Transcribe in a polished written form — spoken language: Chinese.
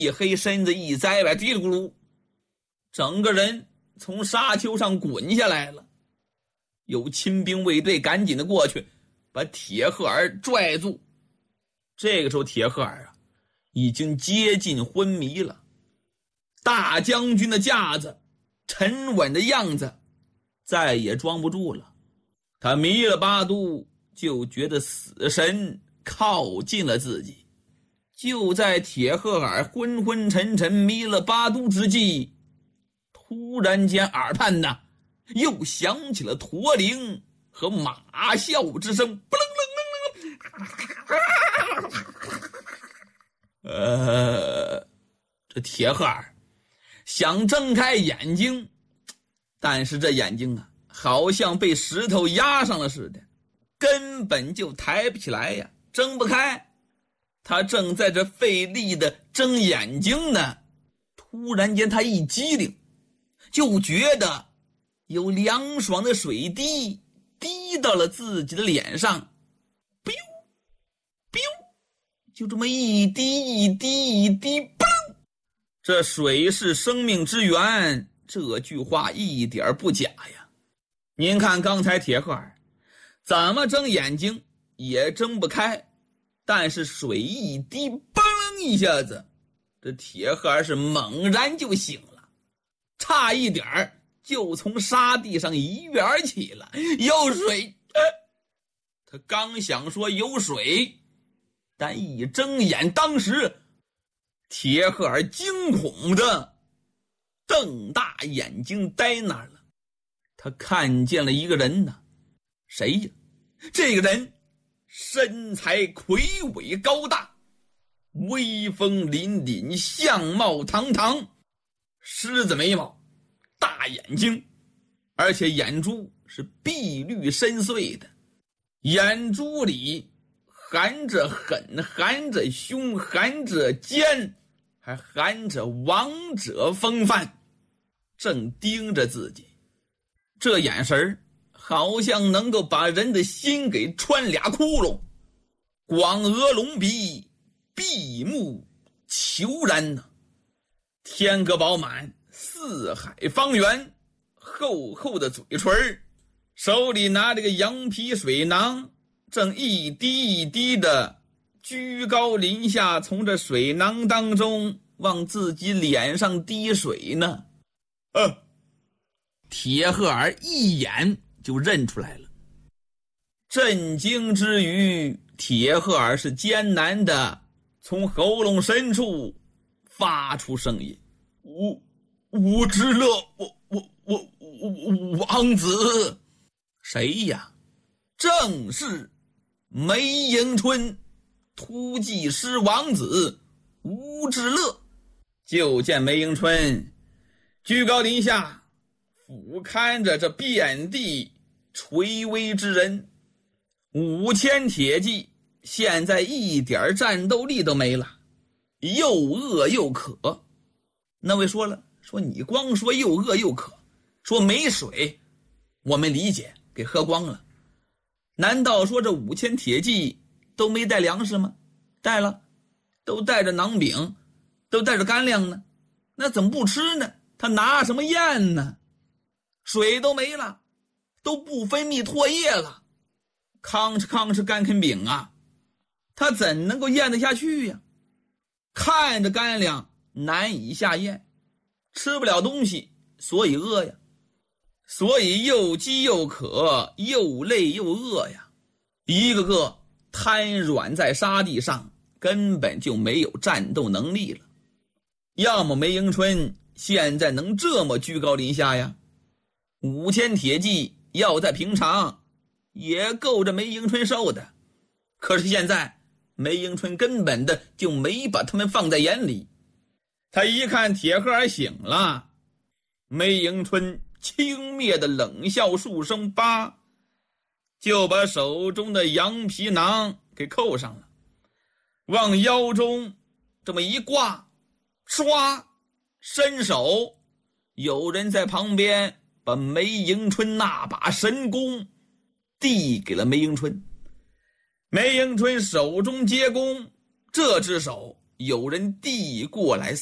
一黑身子一栽吧，嘀里咕噜，整个人从沙丘上滚下来了。有亲兵卫队赶紧的过去把铁赫尔拽住。这个时候铁赫尔啊已经接近昏迷了，大将军的架子，沉稳的样子再也装不住了。他弥勒巴都就觉得死神靠近了自己。就在铁赫尔昏昏沉沉弥勒巴都之际，突然间耳畔呢又响起了驼铃和马啸之声，不楞楞楞楞。这铁赫尔想睁开眼睛，但是这眼睛啊好像被石头压上了似的，根本就抬不起来呀，睁不开。他正在这费力的睁眼睛呢，突然间他一激灵，就觉得有凉爽的水滴滴到了自己的脸上，biu biu，就这么一滴一滴一滴，嘣！这水是生命之源，这句话一点不假呀。您看刚才铁赫尔怎么睁眼睛也睁不开，但是水一滴，嘣一下子，这铁赫尔是猛然就醒了，差一点就从沙地上一跃而起了。有水！他刚想说有水，但一睁眼，当时铁赫尔惊恐的瞪大眼睛呆那儿了。他看见了一个人呢，谁呀？这个人身材魁伟高大，威风凛凛，相貌堂堂，狮子眉毛，大眼睛，而且眼珠是碧绿深邃的，眼珠里含着狠，含着凶，含着奸，还含着王者风范，正盯着自己。这眼神好像能够把人的心给穿俩窟窿，广额隆鼻，闭目求然呢，天格饱满，四海方圆，厚厚的嘴唇，手里拿着个羊皮水囊，正一滴一滴的居高临下，从这水囊当中往自己脸上滴水呢。铁赫尔一眼就认出来了。震惊之余，铁赫尔是艰难的从喉咙深处发出声音：乌之乐，王子。谁呀？正是梅迎春，突骑师王子乌之乐。就见梅迎春居高临下俯瞰着这遍地垂危之人，5000铁骑现在一点战斗力都没了，又饿又渴。那位说了，说你光说又饿又渴，说没水我们理解，给喝光了，难道说这5000铁骑都没带粮食吗？带了，都带着馕饼，都带着干粮呢，那怎么不吃呢？他拿什么咽呢？水都没了，都不分泌唾液了，吭哧干啃饼啊，他怎能够咽得下去呀？看着干粮难以下咽，吃不了东西，所以饿呀，所以又饥又渴，又累又饿呀，一个个瘫软在沙地上，根本就没有战斗能力了。要么梅迎春现在能这么居高临下呀，5000铁骑要在平常也够着梅迎春受的，可是现在梅迎春根本的就没把他们放在眼里。他一看铁赫尔醒了，梅迎春轻蔑的冷笑数声8，就把手中的羊皮囊给扣上了，往腰中这么一挂，唰，伸手，有人在旁边把梅迎春那把神弓递给了梅迎春。梅迎春手中接弓，这只手有人递过来